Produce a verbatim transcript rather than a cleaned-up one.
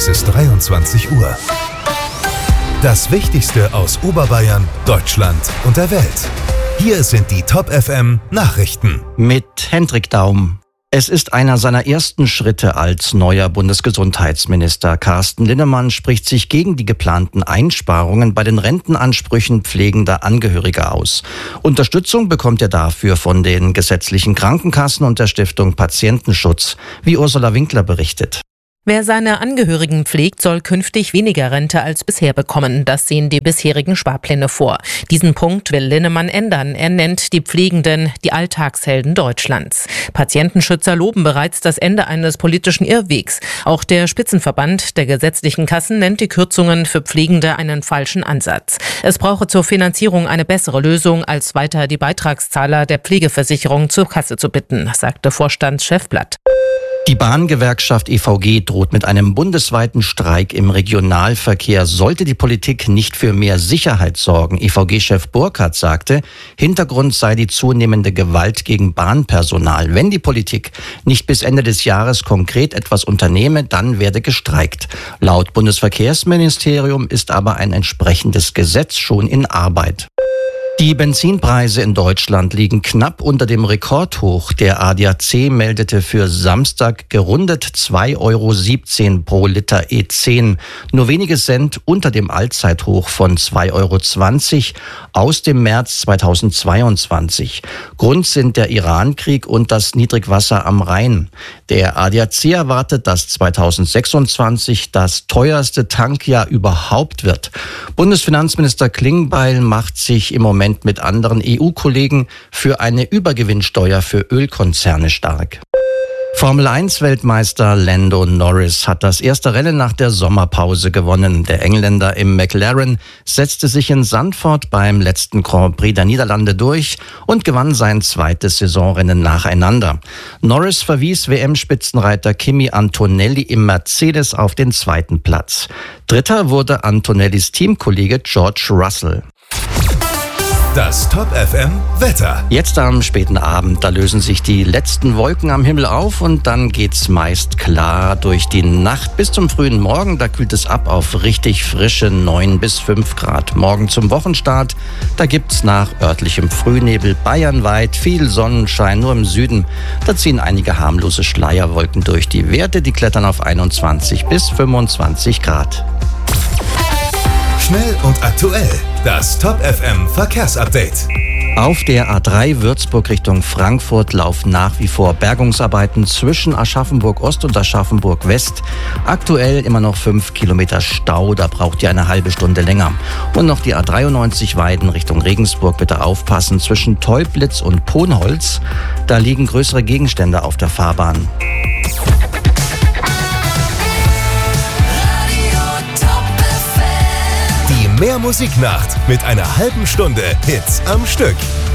Es ist dreiundzwanzig Uhr. Das Wichtigste aus Oberbayern, Deutschland und der Welt. Hier sind die Top F M Nachrichten. Mit Hendrik Daum. Es ist einer seiner ersten Schritte als neuer Bundesgesundheitsminister. Carsten Linnemann spricht sich gegen die geplanten Einsparungen bei den Rentenansprüchen pflegender Angehöriger aus. Unterstützung bekommt er dafür von den gesetzlichen Krankenkassen und der Stiftung Patientenschutz, wie Ursula Winkler berichtet. Wer seine Angehörigen pflegt, soll künftig weniger Rente als bisher bekommen. Das sehen die bisherigen Sparpläne vor. Diesen Punkt will Linnemann ändern. Er nennt die Pflegenden die Alltagshelden Deutschlands. Patientenschützer loben bereits das Ende eines politischen Irrwegs. Auch der Spitzenverband der gesetzlichen Kassen nennt die Kürzungen für Pflegende einen falschen Ansatz. Es brauche zur Finanzierung eine bessere Lösung, als weiter die Beitragszahler der Pflegeversicherung zur Kasse zu bitten, sagte Vorstandschef Blatt. Die Bahngewerkschaft E V G droht mit einem bundesweiten Streik im Regionalverkehr, sollte die Politik nicht für mehr Sicherheit sorgen. E V G-Chef Burkhardt sagte, Hintergrund sei die zunehmende Gewalt gegen Bahnpersonal. Wenn die Politik nicht bis Ende des Jahres konkret etwas unternehme, dann werde gestreikt. Laut Bundesverkehrsministerium ist aber ein entsprechendes Gesetz schon in Arbeit. Die Benzinpreise in Deutschland liegen knapp unter dem Rekordhoch. Der A D A C meldete für Samstag gerundet zwei Euro siebzehn pro Liter E zehn. Nur wenige Cent unter dem Allzeithoch von zwei Euro zwanzig aus dem März zweitausendzweiundzwanzig. Grund sind der Irankrieg und das Niedrigwasser am Rhein. Der A D A C erwartet, dass zweitausendsechsundzwanzig das teuerste Tankjahr überhaupt wird. Bundesfinanzminister Klingbeil macht sich im Moment mit anderen E U-Kollegen für eine Übergewinnsteuer für Ölkonzerne stark. Formel eins Weltmeister Lando Norris hat das erste Rennen nach der Sommerpause gewonnen. Der Engländer im McLaren setzte sich in Zandvoort beim letzten Grand Prix der Niederlande durch und gewann sein zweites Saisonrennen nacheinander. Norris verwies W M-Spitzenreiter Kimi Antonelli im Mercedes auf den zweiten Platz. Dritter wurde Antonellis Teamkollege George Russell. Das Top F M Wetter. Jetzt am späten Abend, da lösen sich die letzten Wolken am Himmel auf und dann geht's meist klar durch die Nacht bis zum frühen Morgen. Da kühlt es ab auf richtig frische neun bis fünf Grad. Morgen zum Wochenstart, da gibt's nach örtlichem Frühnebel bayernweit viel Sonnenschein, nur im Süden. Da ziehen einige harmlose Schleierwolken durch. Die Werte, die klettern auf einundzwanzig bis fünfundzwanzig Grad. Schnell und aktuell. Das Top F M Verkehrsupdate. Auf der A drei Würzburg Richtung Frankfurt laufen nach wie vor Bergungsarbeiten zwischen Aschaffenburg Ost und Aschaffenburg West. Aktuell immer noch fünf Kilometer Stau, da braucht ihr eine halbe Stunde länger. Und noch die A dreiundneunzig Weiden Richtung Regensburg, bitte aufpassen, zwischen Teublitz und Ponholz. Da liegen größere Gegenstände auf der Fahrbahn. Die Mehr Musiknacht mit einer halben Stunde Hits am Stück.